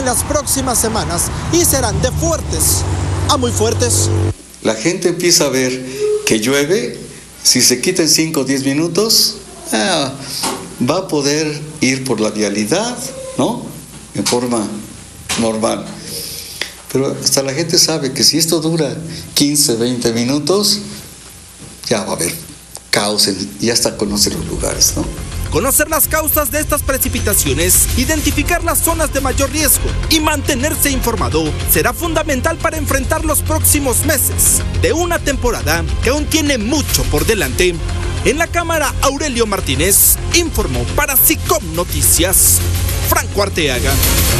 en las próximas semanas y serán de fuertes a muy fuertes. La gente empieza a ver que llueve, si se quita en 5 o 10 minutos, va a poder ir por la vialidad, ¿no? En forma normal. Pero hasta la gente sabe que si esto dura 15, 20 minutos, ya va a haber caos y hasta conocer los lugares, ¿no? Conocer las causas de estas precipitaciones, identificar las zonas de mayor riesgo y mantenerse informado será fundamental para enfrentar los próximos meses de una temporada que aún tiene mucho por delante. En la cámara, Aurelio Martínez informó para SICOM Noticias, Franco Arteaga.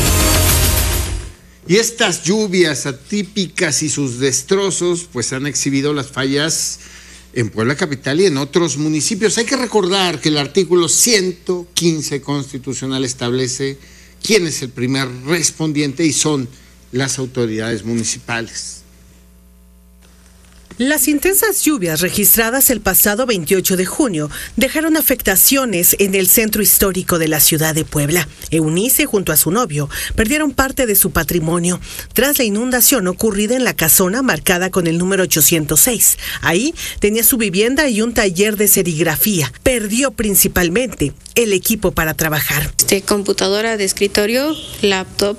Y estas lluvias atípicas y sus destrozos pues han exhibido las fallas en Puebla capital y en otros municipios. Hay que recordar que el artículo 115 constitucional establece quién es el primer respondiente y son las autoridades municipales. Las intensas lluvias registradas el pasado 28 de junio dejaron afectaciones en el centro histórico de la ciudad de Puebla. Eunice, junto a su novio, perdieron parte de su patrimonio tras la inundación ocurrida en la casona marcada con el número 806. Ahí tenía su vivienda y un taller de serigrafía. Perdió principalmente el equipo para trabajar. Computadora de escritorio, laptop,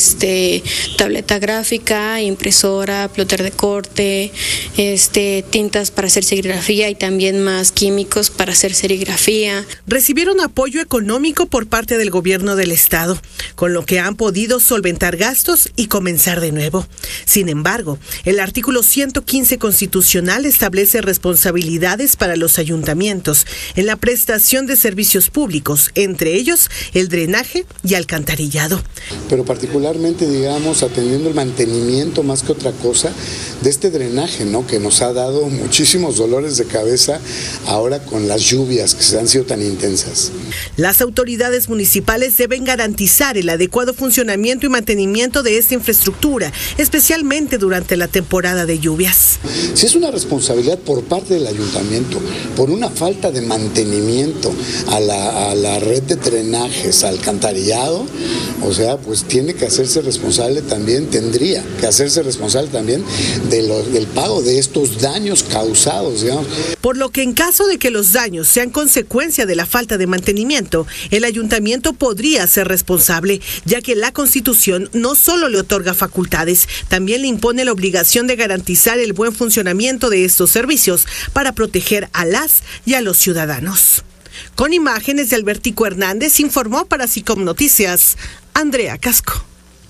tableta gráfica, impresora, plotter de corte, tintas para hacer serigrafía y también más químicos para hacer serigrafía. Recibieron apoyo económico por parte del gobierno del estado, con lo que han podido solventar gastos y comenzar de nuevo. Sin embargo, el artículo 115 constitucional establece responsabilidades para los ayuntamientos en la prestación de servicios públicos, entre ellos el drenaje y alcantarillado. Pero particularmente, digamos, atendiendo el mantenimiento más que otra cosa de este drenaje, ¿no? Que nos ha dado muchísimos dolores de cabeza ahora con las lluvias que han sido tan intensas. Las autoridades municipales deben garantizar el adecuado funcionamiento y mantenimiento de esta infraestructura, especialmente durante la temporada de lluvias. Si es una responsabilidad por parte del ayuntamiento, por una falta de mantenimiento a la red de drenajes, alcantarillado, o sea, pues tiene que hacerse responsable también, tendría que hacerse responsable también del pago de estos daños causados, digamos. Por lo que en caso de que los daños sean consecuencia de la falta de mantenimiento, el ayuntamiento podría ser responsable, ya que la Constitución no solo le otorga facultades, también le impone la obligación de garantizar el buen funcionamiento de estos servicios para proteger a las y a los ciudadanos. Con imágenes de Albertico Hernández, informó para SICOM Noticias, Andrea Casco.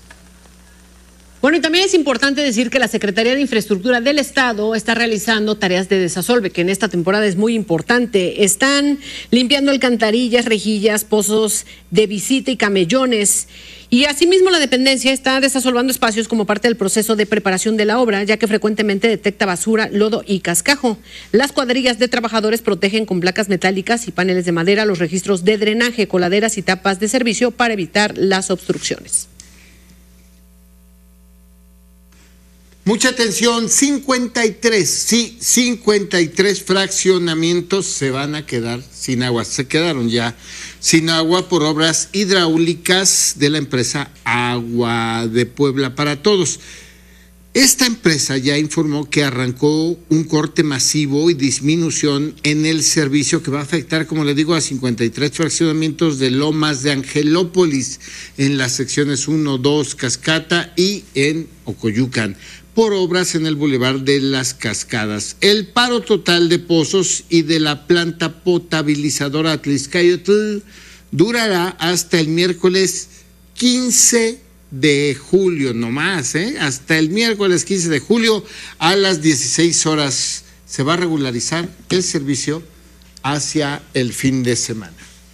Bueno, y también es importante decir que la Secretaría de Infraestructura del Estado está realizando tareas de desasolve, que en esta temporada es muy importante. Están limpiando alcantarillas, rejillas, pozos de visita y camellones. Y asimismo la dependencia está desasolvando espacios como parte del proceso de preparación de la obra, ya que frecuentemente detecta basura, lodo y cascajo. Las cuadrillas de trabajadores protegen con placas metálicas y paneles de madera los registros de drenaje, coladeras y tapas de servicio para evitar las obstrucciones. Mucha atención, 53 fraccionamientos se van a quedar sin agua, se quedaron ya sin agua por obras hidráulicas de la empresa Agua de Puebla para Todos. Esta empresa ya informó que arrancó un corte masivo y disminución en el servicio que va a afectar, como le digo, a 53 fraccionamientos de Lomas de Angelópolis en las secciones 1, 2, Cascata y en Ocoyucan, por obras en el Boulevard de las Cascadas. El paro total de pozos y de la planta potabilizadora Atlixcayotl durará hasta el miércoles 15 de julio, nomás, hasta el miércoles 15 de julio a las 16 horas. Se va a regularizar el servicio hacia el fin de semana.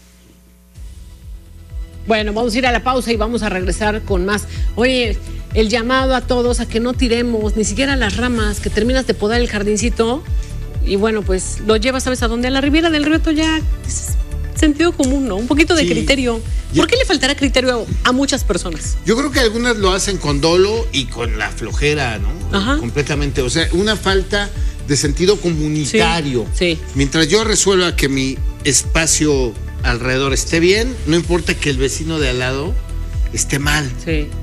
Bueno, vamos a ir a la pausa y vamos a regresar con más. Oye, el llamado a todos a que no tiremos ni siquiera las ramas, que terminas de podar el jardincito y bueno, pues lo llevas, ¿sabes a dónde? A la ribera del río Toyac. Sentido común, ¿no? Un poquito de criterio. ¿Por qué le faltará criterio a muchas personas? Yo creo que algunas lo hacen con dolo y con la flojera, ¿no? Ajá. Completamente. O sea, una falta de sentido comunitario. Sí. Mientras yo resuelva que mi espacio alrededor esté bien, no importa que el vecino de al lado esté mal. Sí.